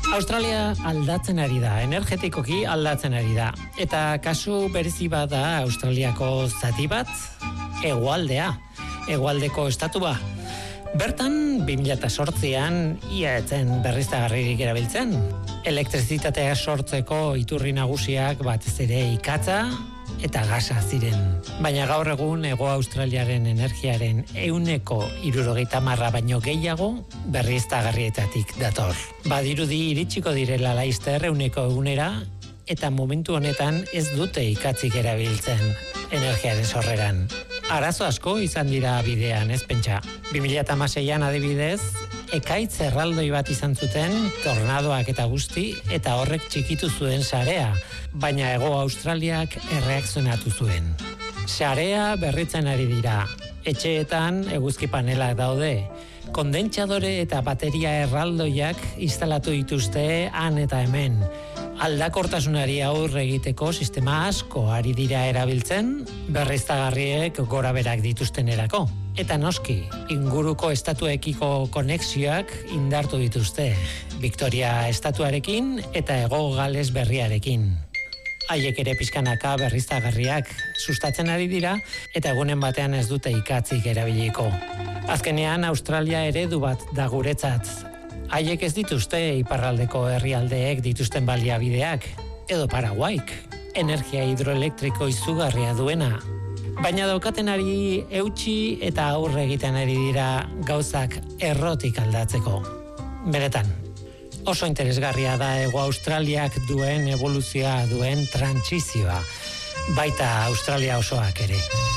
Australia aldatzen ari da, energetikoki aldatzen ari da. Eta kasu berezi bat da Australiako zati bat, hegoaldeko estatua. Bertan, 2008an ia etzen berriztagarririk erabiltzen. Elektrizitatea sortzeko iturri nagusiak batez ere ikatza eta gasa ziren. Baina gaur egun Hego Australiaren energiaren 70% baino gehiago berriztagarrietatik dator. Badirudi iritsiko direla laizter 100% eta momentu honetan ez dute ikatzik erabiltzen energiaren sorreran. Arazo asko izan dira bidean, ez pentsa. 2016an adibidez, ekaitz erraldoi bat izan zuten, tornadoak eta guzti, eta horrek txikitu zuen sarea, baina Hego Australiak erreakzionatu zuen. Sarea berritzen ari dira. Etxeetan eguzki panelak daude. Kondentsadore eta bateria erraldoiak instalatu dituzte han eta hemen. Aldakortasunari aurre egiteko sistema asko ari dira erabiltzen, berriztagarriek gora berak dituztenerako. Eta noski, inguruko estatuekiko konexioak indartu dituzte, Victoria estatuarekin eta Hego Gales berriarekin. Haiek ere pizkanaka berriztagarriak sustatzen ari dira eta egunen batean ez dute ikatzik erabiliko. Azkenean Australia eredu bat da guretzat. Haiek ez dituzte iparraldeko herrialdeek dituzten baliabideak, edo Paraguaik, energia hidroelektriko izugarria duena. Baina daukatenari eutsi eta aurre egiten ari dira gauzak errotik aldatzeko. Benetan, oso interesgarria da Hego Australiak duen evoluzioa, duen trantsizioa, baita Australia osoak ere.